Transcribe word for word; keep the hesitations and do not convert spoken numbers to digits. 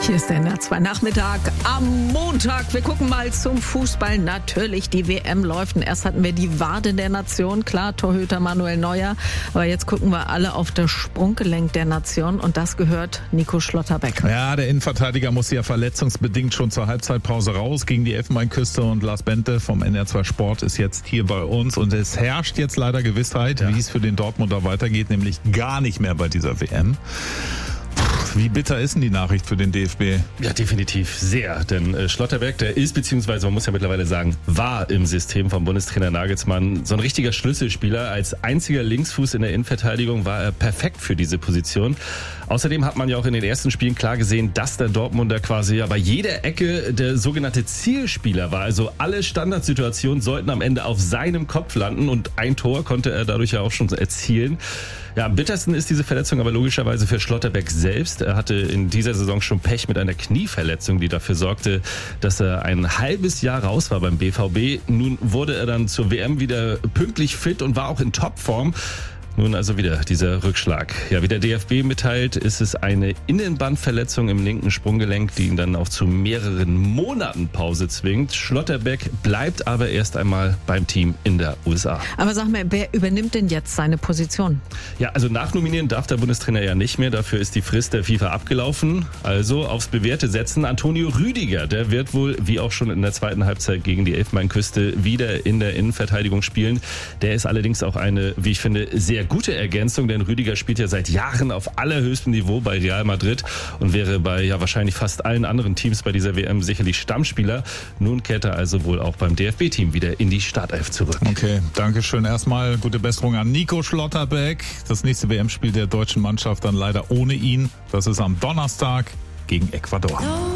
Hier ist der N R zwei Nachmittag am Montag. Wir gucken mal zum Fußball. Natürlich, die W M läuft. Und erst hatten wir die Wade der Nation. Klar, Torhüter Manuel Neuer. Aber jetzt gucken wir alle auf das Sprunggelenk der Nation. Und das gehört Nico Schlotterbeck. Ja, der Innenverteidiger musste ja verletzungsbedingt schon zur Halbzeitpause raus gegen die Elfenbeinküste. Und Lars Bente vom N R zwei Sport ist jetzt hier bei uns. Und es herrscht jetzt leider Gewissheit, ja, wie es für den Dortmunder weitergeht. Nämlich gar nicht mehr bei dieser W M. Wie bitter ist denn die Nachricht für den D F B? Ja, definitiv sehr. Denn äh, Schlotterbeck, der ist, beziehungsweise man muss ja mittlerweile sagen, war im System vom Bundestrainer Nagelsmann so ein richtiger Schlüsselspieler. Als einziger Linksfuß in der Innenverteidigung war er perfekt für diese Position. Außerdem hat man ja auch in den ersten Spielen klar gesehen, dass der Dortmunder quasi ja bei jeder Ecke der sogenannte Zielspieler war. Also alle Standardsituationen sollten am Ende auf seinem Kopf landen und ein Tor konnte er dadurch ja auch schon erzielen. Ja, am bittersten ist diese Verletzung aber logischerweise für Schlotterbeck selbst. Er hatte in dieser Saison schon Pech mit einer Knieverletzung, die dafür sorgte, dass er ein halbes Jahr raus war beim B V B. Nun wurde er dann zur W M wieder pünktlich fit und war auch in Topform. Nun also wieder dieser Rückschlag. Ja, wie der D F B mitteilt, ist es eine Innenbandverletzung im linken Sprunggelenk, die ihn dann auch zu mehreren Monaten Pause zwingt. Schlotterbeck bleibt aber erst einmal beim Team in der U S A. Aber sag mal, wer übernimmt denn jetzt seine Position? Ja, also nachnominieren darf der Bundestrainer ja nicht mehr. Dafür ist die Frist der FIFA abgelaufen. Also aufs Bewährte setzen. Antonio Rüdiger, der wird wohl, wie auch schon in der zweiten Halbzeit gegen die Elfenbeinküste, wieder in der Innenverteidigung spielen. Der ist allerdings auch eine, wie ich finde, sehr gute Ergänzung, denn Rüdiger spielt ja seit Jahren auf allerhöchstem Niveau bei Real Madrid und wäre bei ja wahrscheinlich fast allen anderen Teams bei dieser W M sicherlich Stammspieler. Nun kehrt er also wohl auch beim D F B-Team wieder in die Startelf zurück. Okay, danke schön. Erstmal gute Besserung an Nico Schlotterbeck. Das nächste W M-Spiel der deutschen Mannschaft dann leider ohne ihn. Das ist am Donnerstag gegen Ecuador.